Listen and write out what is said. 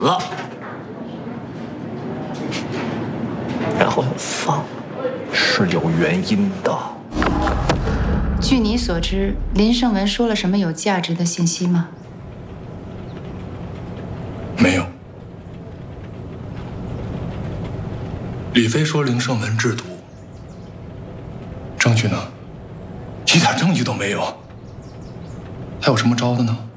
了，然后又放了，是有原因的。 据你所知，林胜文说了什么有价值的信息吗？ 没有。李飞说林胜文制毒，证据呢？一点证据都没有，还有什么招的呢？